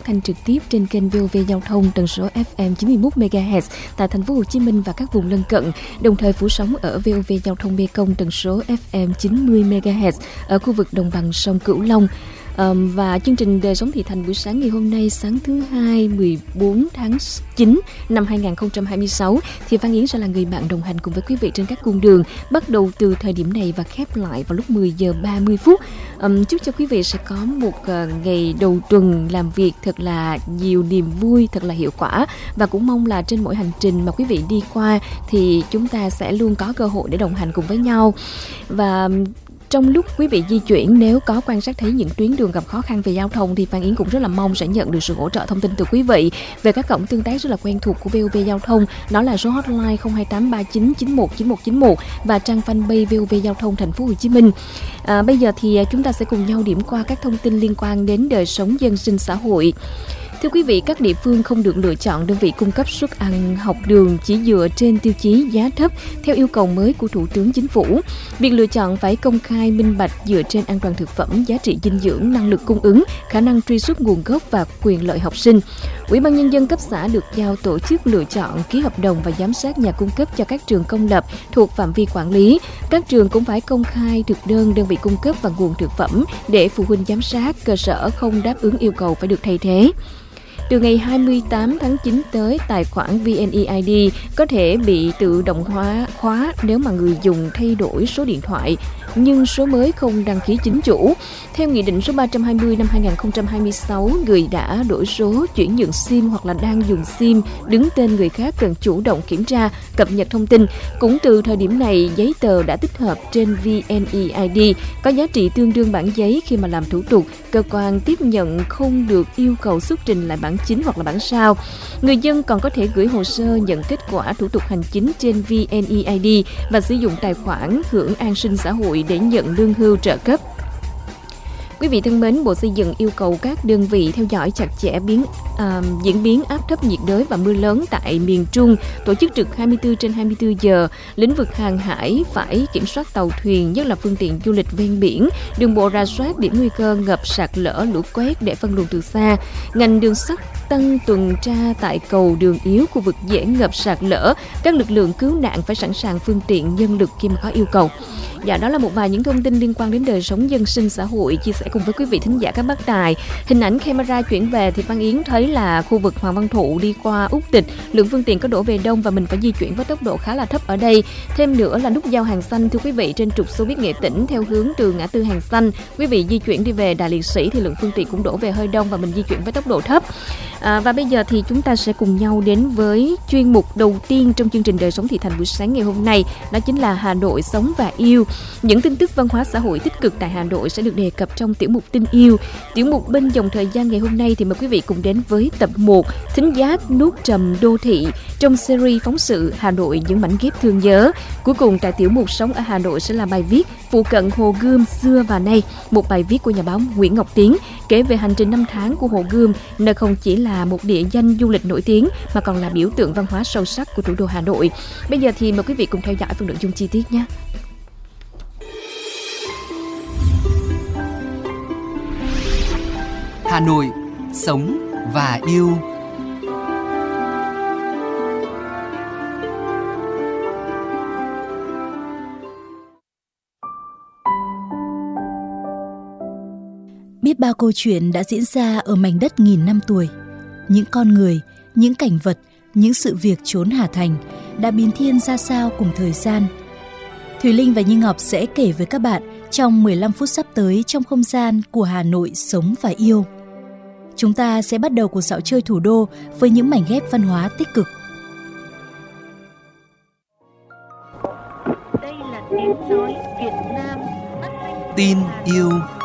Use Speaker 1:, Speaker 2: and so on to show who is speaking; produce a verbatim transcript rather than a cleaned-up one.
Speaker 1: thanh trực tiếp trên kênh vê o vê Giao thông tần số ép em chín mươi mốt mê ga héc tại thành phố Hồ Chí Minh và các vùng lân cận, đồng thời phủ sóng ở vê o vê Giao thông Mê Công tần số ép em chín mươi mê ga héc ở khu vực đồng bằng sông Cửu Long. Um, và chương trình Đời Sống Thị Thành buổi sáng ngày hôm nay, sáng thứ hai mười bốn tháng chín năm hai không hai sáu, thì Phan Yến sẽ là người bạn đồng hành cùng với quý vị trên các cung đường, bắt đầu từ thời điểm này và khép lại vào lúc mười giờ ba mươi phút. Um, chúc cho quý vị sẽ có một uh, ngày đầu tuần làm việc thật là nhiều niềm vui, thật là hiệu quả, và cũng mong là trên mỗi hành trình mà quý vị đi qua thì chúng ta sẽ luôn có cơ hội để đồng hành cùng với nhau. Và trong lúc quý vị di chuyển, nếu có quan sát thấy những tuyến đường gặp khó khăn về giao thông thì Phan Yến cũng rất là mong sẽ nhận được sự hỗ trợ thông tin từ quý vị về các cổng tương tác rất là quen thuộc của vê o vê Giao thông. Đó là số hotline không hai tám ba chín chín một chín một chín một và trang fanpage vê o vê Giao thông thành phố Hồ Chí Minh. À, bây giờ thì chúng ta sẽ cùng nhau điểm qua các thông tin liên quan đến đời sống dân sinh xã hội. Thưa quý vị, các địa phương không được lựa chọn đơn vị cung cấp suất ăn học đường chỉ dựa trên tiêu chí giá thấp theo yêu cầu mới của Thủ tướng Chính phủ. Việc lựa chọn phải công khai minh bạch dựa trên an toàn thực phẩm, giá trị dinh dưỡng, năng lực cung ứng, khả năng truy xuất nguồn gốc và quyền lợi học sinh. Ủy ban Nhân dân cấp xã được giao tổ chức lựa chọn, ký hợp đồng và giám sát nhà cung cấp cho các trường công lập thuộc phạm vi quản lý. Các trường cũng phải công khai thực đơn đơn vị cung cấp và nguồn thực phẩm để phụ huynh giám sát, cơ sở không đáp ứng yêu cầu phải được thay thế. Từ ngày hai mươi tám tháng chín tới, tài khoản vê en e i đê có thể bị tự động hóa khóa nếu mà người dùng thay đổi số điện thoại nhưng số mới không đăng ký chính chủ. Theo Nghị định số ba trăm hai mươi năm hai nghìn không trăm hai mươi sáu, người đã đổi số, chuyển nhượng SIM hoặc là đang dùng SIM đứng tên người khác cần chủ động kiểm tra, cập nhật thông tin. Cũng từ thời điểm này, giấy tờ đã tích hợp trên vê en e i đê có giá trị tương đương bản giấy. Khi mà làm thủ tục, cơ quan tiếp nhận không được yêu cầu xuất trình lại bản chính hoặc là bản sao. Người dân còn có thể gửi hồ sơ nhận kết quả thủ tục hành chính trên vê en e i đê và sử dụng tài khoản hưởng an sinh xã hội để nhận lương hưu trợ cấp. Quý vị thân mến, Bộ Xây dựng yêu cầu các đơn vị theo dõi chặt chẽ biến à, diễn biến áp thấp nhiệt đới và mưa lớn tại miền Trung, tổ chức trực hai mươi tư trên hai mươi tư giờ. Lĩnh vực hàng hải phải kiểm soát tàu thuyền, nhất là phương tiện du lịch ven biển. Đường bộ rà soát điểm nguy cơ ngập, sạt lở, lũ quét để phân luồng từ xa. Ngành đường sắt tăng tuần tra tại cầu đường yếu, khu vực dễ ngập sạt lở. Các lực lượng cứu nạn phải sẵn sàng phương tiện, nhân lực khi mà có yêu cầu. Dạ, đó là một vài những thông tin liên quan đến đời sống dân sinh xã hội chia sẻ cùng với quý vị thính giả các bác tài. Hình ảnh camera chuyển về thì Phan Yến thấy là khu vực Hoàng Văn Thụ đi qua Úc Tịch, lượng phương tiện có đổ về đông và mình phải di chuyển với tốc độ khá là thấp ở đây. Thêm nữa là nút giao Hàng Xanh, thưa quý vị, trên trục Xô Viết Nghệ Tĩnh theo hướng từ ngã tư Hàng Xanh, quý vị di chuyển đi về Đại Liệt Sĩ thì lượng phương tiện cũng đổ về hơi đông và mình di chuyển với tốc độ thấp. À, và bây giờ thì chúng ta sẽ cùng nhau đến với chuyên mục đầu tiên trong chương trình Đời Sống Thị Thành buổi sáng ngày hôm nay, đó chính là Hà Nội sống và yêu. Những tin tức văn hóa xã hội tích cực tại Hà Nội sẽ được đề cập trong tiểu mục Tin Yêu. Tiểu mục Bên Dòng Thời Gian ngày hôm nay thì mời quý vị cùng đến với tập một Thính Giác Nuốt Trầm Đô Thị trong series phóng sự Hà Nội những mảnh ghép thương nhớ. Cuối cùng tại tiểu mục Sống ở Hà Nội sẽ là bài viết Phụ cận Hồ Gươm xưa và nay, một bài viết của nhà báo Nguyễn Ngọc Tiến kể về hành trình năm tháng của Hồ Gươm, nơi không chỉ là một địa danh du lịch nổi tiếng mà còn là biểu tượng văn hóa sâu sắc của thủ đô Hà Nội. Bây giờ thì mời quý vị cùng theo dõi phần nội dung chi tiết nhé.
Speaker 2: Hà Nội sống và yêu.
Speaker 3: Biết bao câu chuyện đã diễn ra ở mảnh đất nghìn năm tuổi. Những con người, những cảnh vật, những sự việc chốn Hà Thành đã biến thiên ra sao cùng thời gian. Thùy Linh và Như Ngọc sẽ kể với các bạn trong mười lăm phút sắp tới trong không gian của Hà Nội sống và yêu. Chúng ta sẽ bắt đầu cuộc dạo chơi thủ đô với những mảnh ghép văn hóa tích cực.
Speaker 4: Đây là tiếng nói Việt Nam.
Speaker 2: Tin yêu.